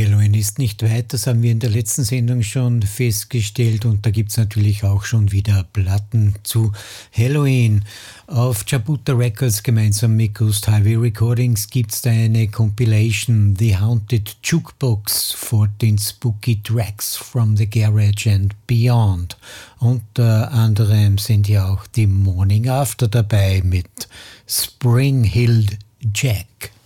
Halloween ist nicht weit, das haben wir in der letzten Sendung schon festgestellt und da gibt es natürlich auch schon wieder Platten zu Halloween. Auf Jabuta Records gemeinsam mit Ghost Highway Recordings gibt es da eine Compilation, The Haunted Jukebox, 14 Spooky Tracks from the Garage and Beyond. Unter anderem sind ja auch die Morning After dabei mit Spring Hill Jack.